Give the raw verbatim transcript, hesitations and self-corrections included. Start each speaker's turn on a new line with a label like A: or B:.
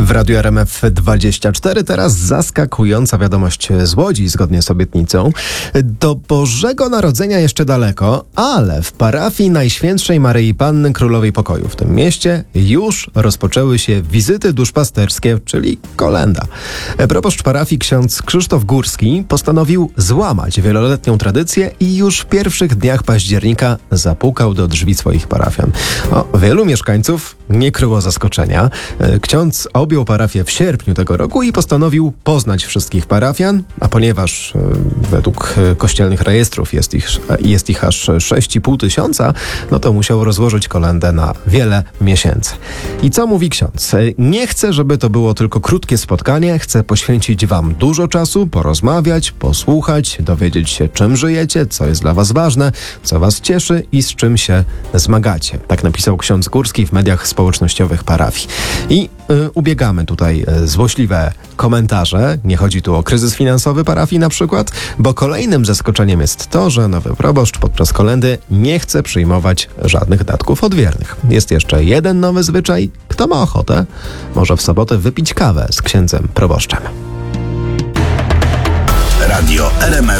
A: W Radiu R M F dwadzieścia cztery teraz zaskakująca wiadomość z Łodzi zgodnie z obietnicą. Do Bożego Narodzenia jeszcze daleko, ale w parafii Najświętszej Maryi Panny Królowej Pokoju w tym mieście już rozpoczęły się wizyty duszpasterskie, czyli kolęda. Proboszcz parafii ksiądz Krzysztof Górski postanowił złamać wieloletnią tradycję i już w pierwszych dniach października zapukał do drzwi swoich parafian. O, wielu mieszkańców nie kryło zaskoczenia. Ksiądz objął parafię w sierpniu tego roku i postanowił poznać wszystkich parafian, a ponieważ e, według kościelnych rejestrów jest ich, jest ich aż sześć i pół tysiąca, no to musiał rozłożyć kolędę na wiele miesięcy. I co mówi ksiądz? Nie chcę, żeby to było tylko krótkie spotkanie, chcę poświęcić wam dużo czasu, porozmawiać, posłuchać, dowiedzieć się, czym żyjecie, co jest dla was ważne, co was cieszy i z czym się zmagacie. Tak napisał ksiądz Górski w mediach społecznościowych parafii. I y, ubiegamy tutaj y, złośliwe komentarze. Nie chodzi tu o kryzys finansowy parafii na przykład, bo kolejnym zaskoczeniem jest to, że nowy proboszcz podczas kolędy nie chce przyjmować żadnych datków od wiernych. Jest jeszcze jeden nowy zwyczaj. Kto ma ochotę, może w sobotę wypić kawę z księdzem proboszczem.
B: Radio R M F